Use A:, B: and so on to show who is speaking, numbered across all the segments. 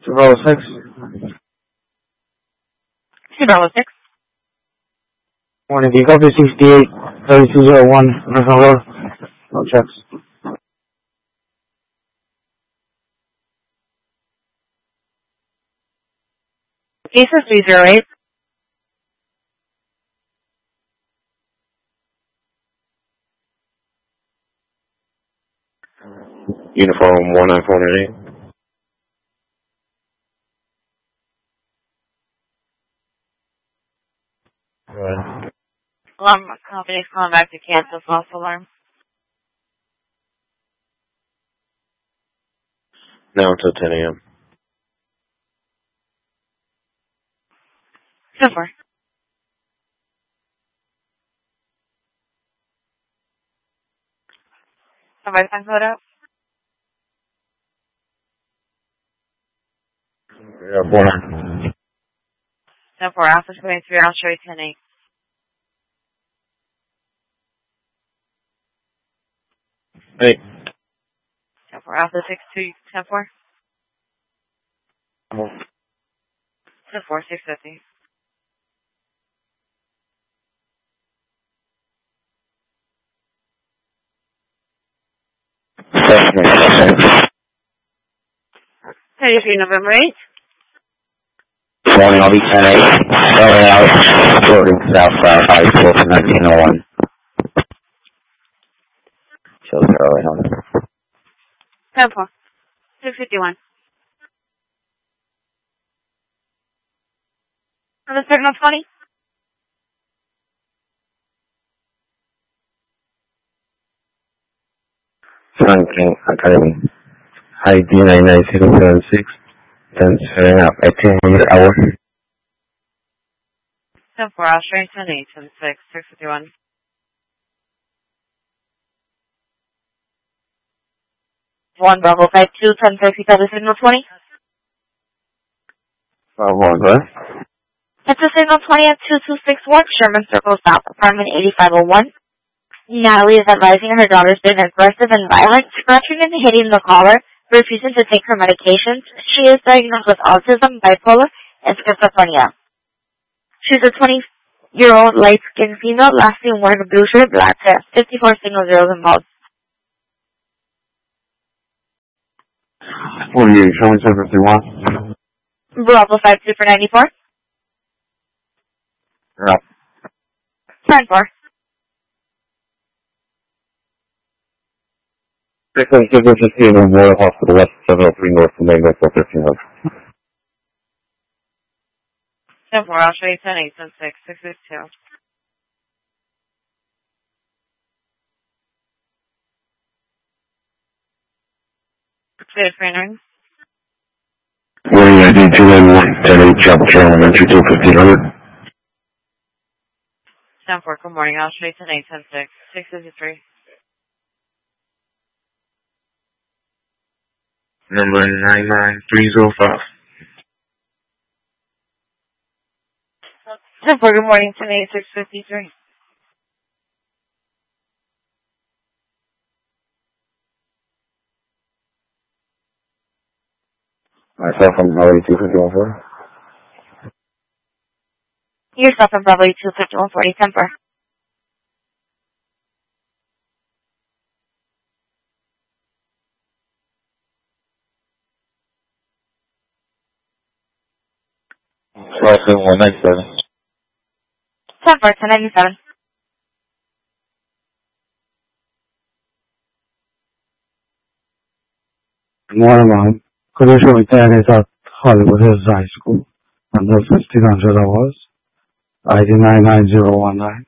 A: Bravo 6.
B: Bravo 6.
A: Morning, do you copy 68, 3201, National Road? No checks.
B: Cases 308.
C: Uniform 19498. Right.
B: Alarm company's calling back to cancel false alarm.
C: Now until 10 a.m.
B: 10-4. Somebody find photo?
C: Yeah, 49.
B: 10-4. Alpha 23. I'll show you 10-8.
C: Hey.
B: 10-4. Alpha 6-2. 10-4. 10-4. 650. Hey, if you November 8th.
D: Morning, I'll be 10-8. Starting out, Jordan South High School from 1901. Shows early on.
B: 10-4. 651. On the signal 20?
D: Franklin Academy. ID 99076. Then setting up at 200 hours.
B: 10-4. I'll show you 10-8. 10-6. 651. One Bravo 5-2. 10-30. The signal 20?
D: What?
B: It's a signal 20 at 2261 Sherman Circle South, apartment 8501. Natalie is advising her daughter's been aggressive and violent, scratching and hitting the caller, refusing to take her medications. She is diagnosed with autism, bipolar, and schizophrenia. She's a 20-year-old light-skinned female, last seen wearing a blue shirt, black hair, 54 signal zeros involved.
D: 48, showing 751.
B: Bravo 5-2 for 94.
D: Yeah.
B: 10-4.
D: 650 Memorial Hospital West 703 North from Maine, 1300.
B: 10-4. I'll show you 10-8, 10-6, 652. Cleared for entering.
D: Morning, ID 291, 10-8, Chapel Trail Elementary, 1500.
B: 10-4. Good morning. I'll show you 10-8, 10-6, 653.
C: Number 99305.
B: 10-4. Good morning. 10-8, 653.
D: Myself, I'm already 251.
B: Yourself and probably 25140. 10-4.
D: Roughly 197.
B: 10-4. 1097.
A: Morning, Mom. Could you show me 10 at Hollywood Hills High School? Under 1500 hours. ID 99019.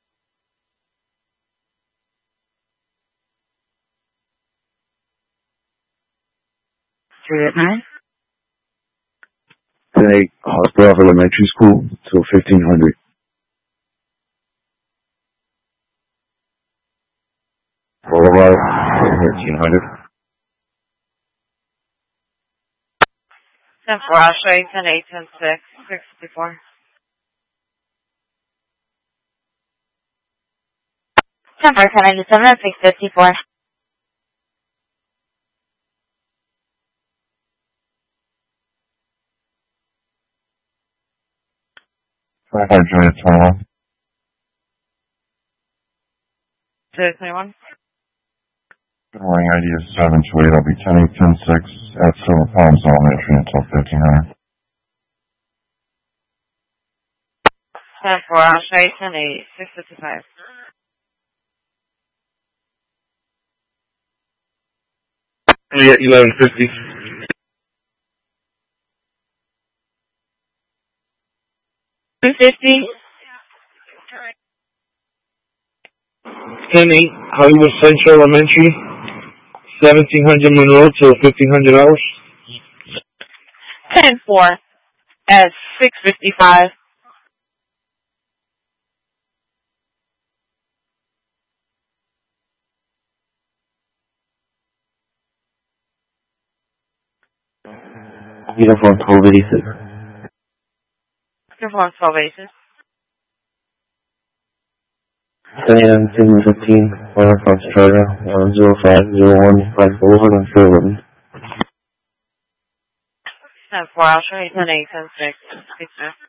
B: 389.
D: 10-8, Hospital Elementary School, till 1500. Boulevard, 1300.
B: 10-4. I'll show you 10-8, 10-6, 654. 10-4. 1097 and 654. .
D: Juliet 21.
B: Juliet 21.
D: Good morning, ID is 728. I'll be 10-8-10-6 at Silver Palms Elementary until 1500.
B: 10-4, I'll show you 10-8, 655.
C: Yeah, 1150.
B: 250.
A: 10-8, Hollywood Central Elementary, 1700 Monroe till 1500 hours.
B: 10-4 at 655.
D: Uniform 1286.
B: Uniform 1286.
D: 10 a.m. 15, Warner from Australia, 1050154 on Philip.
B: 10-4, I'll show you 10-8, 10-6, 6